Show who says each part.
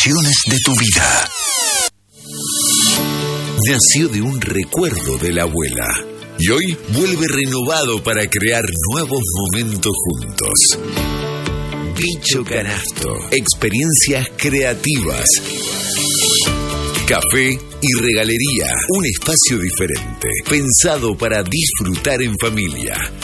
Speaker 1: generaciones de tu vida.
Speaker 2: Nació de un recuerdo de la abuela y hoy vuelve renovado para crear nuevos momentos juntos. Bicho Canasto, experiencias creativas. Café y regalería, un espacio diferente, pensado para disfrutar en familia.